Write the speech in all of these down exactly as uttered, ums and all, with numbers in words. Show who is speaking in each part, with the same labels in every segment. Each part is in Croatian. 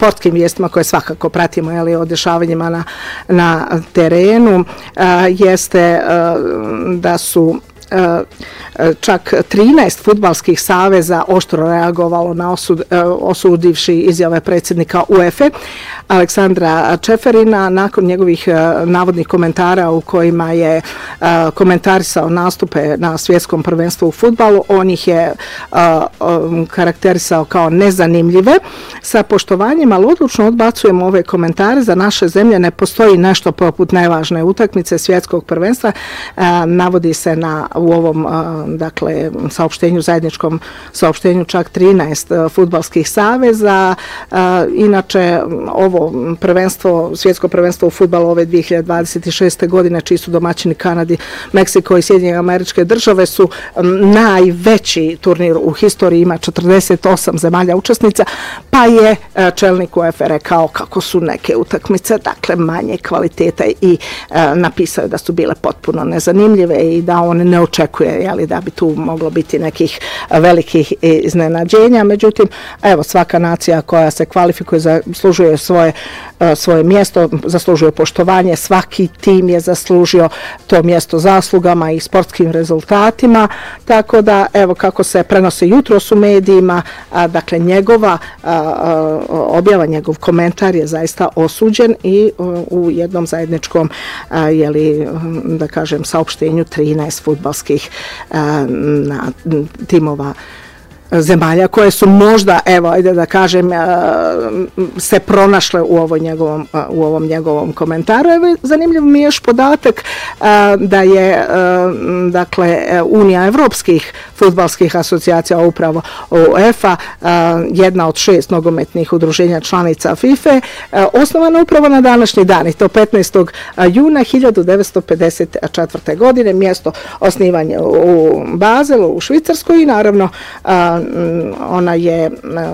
Speaker 1: sportskim vijestima koje svakako pratimo, jeli, o dešavanjima na, na terenu, jeste da su čak trinaest fudbalskih saveza oštro reagovalo na osud, osudivši izjave predsjednika UEFA Aleksandra Čeferina nakon njegovih navodnih komentara u kojima je komentarisao nastupe na svjetskom prvenstvu u fudbalu. On ih je karakterisao kao nezanimljive. Sa poštovanjem, ali odlučno odbacujemo ove komentare. Za naše zemlje ne postoji nešto poput najvažne utakmice svjetskog prvenstva. Navodi se na u ovom dakle saopštenju, zajedničkom saopštenju čak trinaest fudbalskih saveza. Inače ovo prvenstvo, svjetsko prvenstvo u fudbalu ove dvije hiljade dvadeset šeste godine, čiji su domaćini Kanadi, Meksiko i Sjedinjene Američke Države, su najveći turnir u historiji, ima četrdeset osam zemalja učesnica, pa je čelnik UEFA rekao kako su neke utakmice dakle manje kvaliteta i napisao je da su bile potpuno nezanimljive i da on ne očekuje, jeli, da bi tu moglo biti nekih velikih iznenađenja. Međutim, evo, svaka nacija koja se kvalifikuje zaslužuje svoje, svoje mjesto, zaslužuje poštovanje, svaki tim je zaslužio to mjesto zaslugama i sportskim rezultatima, tako da, evo, kako se prenose jutros u medijima, a, dakle, njegova a, a, objava, njegov komentar je zaista osuđen i a, u jednom zajedničkom, a, jeli, da kažem, saopštenju trinaest fudbalskih na timova zemalja koje su možda, evo, ajde da kažem, se pronašle u ovom njegovom, u ovom njegovom komentaru. Evo, zanimljiv mi je još podatak da je, dakle, Unija evropskih fudbalskih asocijacija, upravo UEFA, jedna od šest nogometnih udruženja članica FIFA, osnovana upravo na današnji dan, i to petnaestog juna hiljadu devetsto pedeset četvrte. godine, mjesto osnivanja u Bazelu, u Švicarskoj, i naravno ona je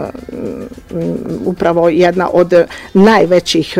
Speaker 1: upravo jedna od najvećih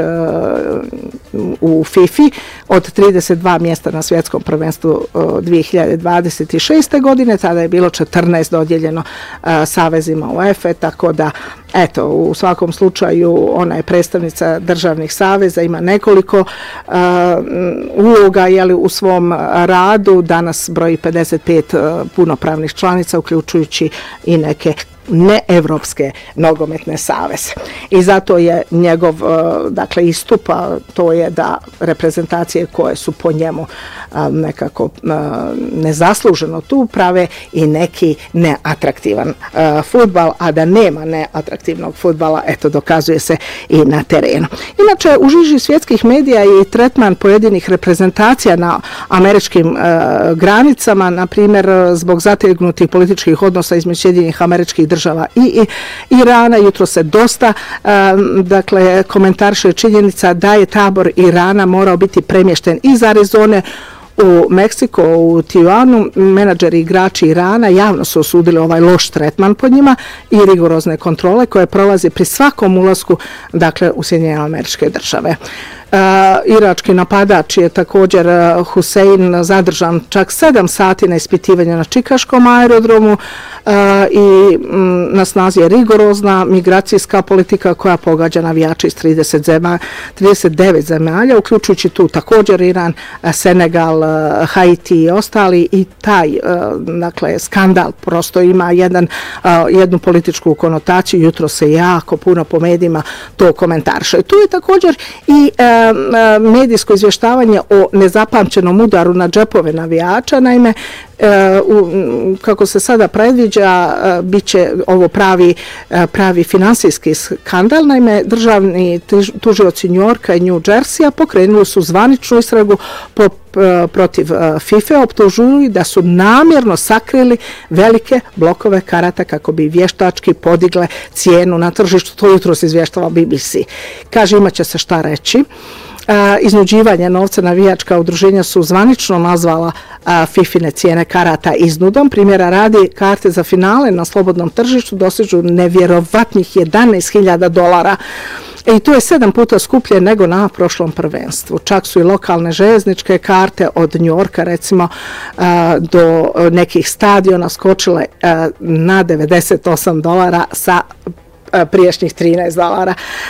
Speaker 1: u FIFA od trideset dva mjesta na svjetskom prvenstvu dvije hiljade dvadeset šeste. godine, tada je bilo četrnaest dodijeljeno savezima UEFA, tako da, eto, u svakom slučaju ona je predstavnica državnih saveza, ima nekoliko uh, uloga, jeli, u svom radu. Danas broji pedeset pet uh, punopravnih članica, uključujući i neke neevropske nogometne saveze. I zato je njegov, dakle, istupa, to je da reprezentacije koje su po njemu nekako nezasluženo tu prave i neki neatraktivan fudbal, a da nema neatraktivnog fudbala, eto, dokazuje se i na terenu. Inače, u žiži svjetskih medija i tretman pojedinih reprezentacija na američkim granicama, na primjer, zbog zategnutih političkih odnosa između Sjedinjenih Američkih Država i, i Irana, jutro se dosta um, dakle komentarše činjenica da je tabor Irana morao biti premješten iz Arizone u Meksiko, u Tijuanu. Menadžeri i igrači Irana javno su osudili ovaj loš tretman pod njima i rigorozne kontrole koje prolazi pri svakom ulasku, dakle, u Sjedinjene Američke Države. Uh, irački napadač je također uh, Husein zadržan čak sedam sati na ispitivanju na čikaškom aerodromu uh, i um, na snazi je rigorozna migracijska politika koja pogađa navijače iz trideset zema, trideset devet zemalja, uključujući tu također Iran, uh, Senegal, uh, Haiti i ostali, i taj uh, dakle, skandal prosto ima jedan, uh, jednu političku konotaciju. Jutro se jako puno po medijima to komentarše. Tu je također i uh, medijsko izvještavanje o nezapamćenom udaru na džepove navijača. Naime, kako se sada predviđa, bit će ovo pravi, pravi finansijski skandal. Naime, državni tužioci Njujorka i New Jersey pokrenuli su zvaničnu istragu po protiv FIFA, optužuju da su namjerno sakrili velike blokove karata kako bi vještački podigle cijenu na tržištu. To jutro se izvještava B B C. Kaže, imaće se šta reći. Iznuđivanje novca navijačka udruženja su zvanično nazvala FIFIne cijene karata iznudom. Primjera radi, karte za finale na slobodnom tržištu dosežu nevjerovatnih jedanaest hiljada dolara. I to je sedam puta skuplje nego na prošlom prvenstvu. Čak su i lokalne željezničke karte od Njujorka, recimo, do nekih stadiona skočile na devedeset osam dolara sa priješnjih trinaest dolara.